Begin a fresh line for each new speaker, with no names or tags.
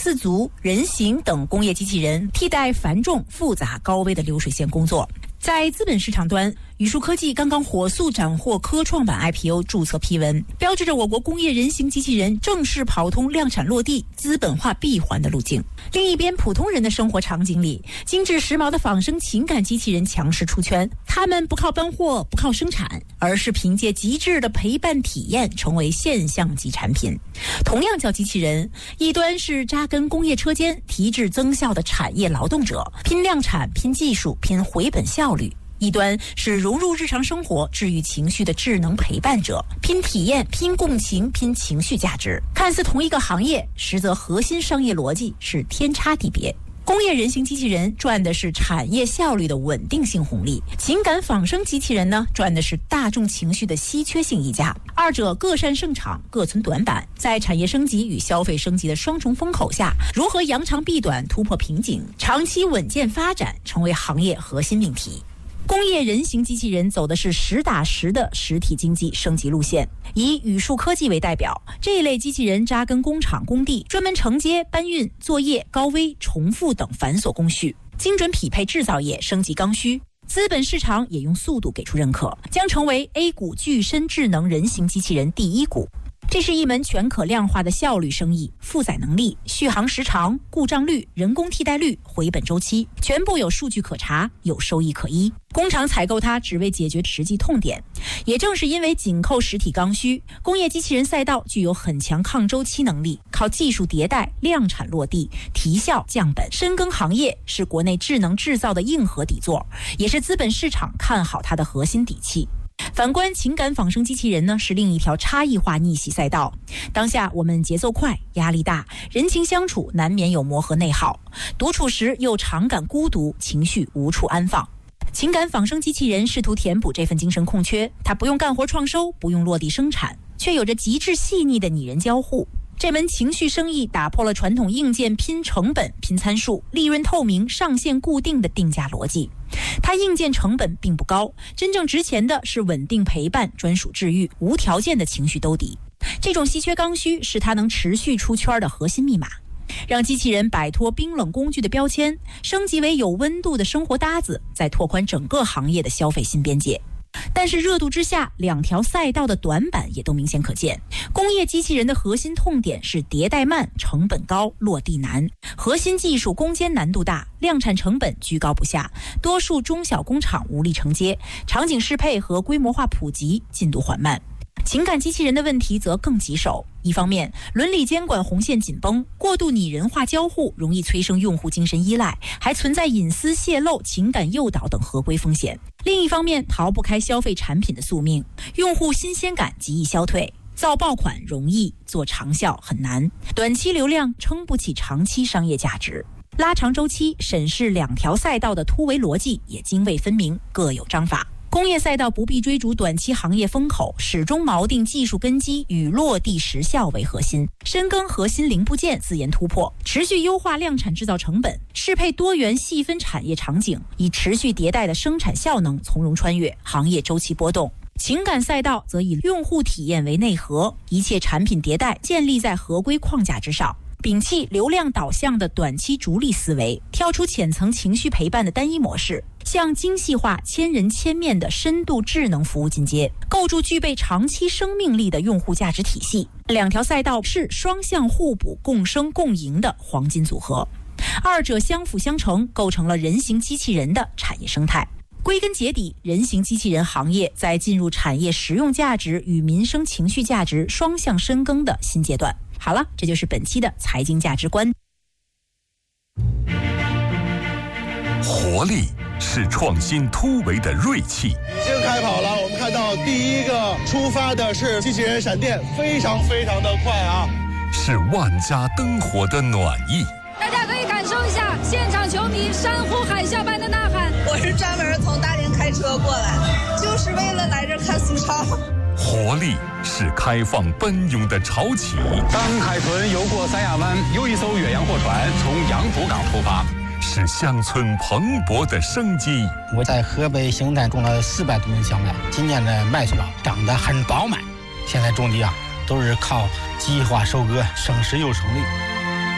四足、人形等工业机器人，替代繁重、复杂、高危的流水线工作。在资本市场端，宇树科技刚刚火速斩获科创板 IPO 注册批文，标志着我国工业人形机器人正式跑通量产落地、资本化闭环的路径。另一边，普通人的生活场景里，精致时髦的仿生情感机器人强势出圈。他们不靠搬货，不靠生产，而是凭借极致的陪伴体验，成为现象级产品。同样叫机器人，一端是扎根工业车间、提质增效的产业劳动者，拼量产、拼技术、拼回本效率；一端是融入日常生活、治愈情绪的智能陪伴者，拼体验、拼共情、拼情绪价值。看似同一个行业，实则核心商业逻辑是天差地别。工业人形机器人赚的是产业效率的稳定性红利，情感仿生机器人呢，赚的是大众情绪的稀缺性溢价。二者各擅胜场，各存短板，在产业升级与消费升级的双重风口下，如何扬长避短、突破瓶颈，长期稳健发展，成为行业核心命题。工业人形机器人走的是实打实的实体经济升级路线，以宇树科技为代表，这一类机器人扎根工厂工地，专门承接搬运、作业、高危、重复等繁琐工序，精准匹配制造业升级刚需。资本市场也用速度给出认可，将成为 A 股具身智能人形机器人第一股。这是一门全可量化的效率生意，负载能力、续航时长、故障率、人工替代率、回本周期，全部有数据可查，有收益可依。工厂采购它只为解决实际痛点。也正是因为紧扣实体刚需，工业机器人赛道具有很强抗周期能力，靠技术迭代、量产落地、提效降本，深耕行业，是国内智能制造的硬核底座，也是资本市场看好它的核心底气。反观情感仿生机器人呢，是另一条差异化逆袭赛道。当下我们节奏快，压力大，人情相处难免有磨合内耗，独处时又常感孤独，情绪无处安放。情感仿生机器人试图填补这份精神空缺，它不用干活创收，不用落地生产，却有着极致细腻的拟人交互。这门情绪生意打破了传统硬件拼成本、拼参数、利润透明、上限固定的定价逻辑。它硬件成本并不高，真正值钱的是稳定陪伴、专属治愈、无条件的情绪兜底。这种稀缺刚需是它能持续出圈的核心密码，让机器人摆脱冰冷工具的标签，升级为有温度的生活搭子，再拓宽整个行业的消费新边界。但是热度之下，两条赛道的短板也都明显可见。工业机器人的核心痛点是迭代慢、成本高、落地难，核心技术攻坚难度大，量产成本居高不下，多数中小工厂无力承接，场景适配和规模化普及进度缓慢。情感机器人的问题则更棘手，一方面伦理监管红线紧绷，过度拟人化交互容易催生用户精神依赖，还存在隐私泄露、情感诱导等合规风险。另一方面，逃不开消费产品的宿命，用户新鲜感极易消退，造爆款容易，做长效很难，短期流量撑不起长期商业价值。拉长周期审视两条赛道的突围逻辑也泾渭分明，各有章法。工业赛道不必追逐短期行业风口，始终锚定技术根基与落地实效为核心，深耕核心零部件自研突破，持续优化量产制造成本，适配多元细分产业场景，以持续迭代的生产效能从容穿越行业周期波动。情感赛道则以用户体验为内核，一切产品迭代建立在合规框架之上，摒弃流量导向的短期逐利思维，跳出浅层情绪陪伴的单一模式，向精细化、千人千面的深度智能服务进阶，构筑具备长期生命力的用户价值体系。两条赛道是双向互补、共生共赢的黄金组合，二者相辅相成，构成了人形机器人的产业生态。归根结底，人形机器人行业在进入产业实用价值与民生情绪价值双向深耕的新阶段。好了，这就是本期的财经价值观。
活力是创新突围的锐气。
已经开跑了，我们看到第一个出发的是机器人闪电，非常的快啊！
是万家灯火的暖意。
大家可以感受一下现场球迷山呼海啸般的呐喊。
我是专门从大连开车过来的，就是为了来这看苏超。
活力是开放奔涌的潮起。
当海豚游过三亚湾，又一艘远洋货船从洋浦港出发。
是乡村蓬勃的生机。
我在河北邢台种了400多亩小麦，今年的麦穗长得很饱满。现在种地都是靠计划收割，省时又省力。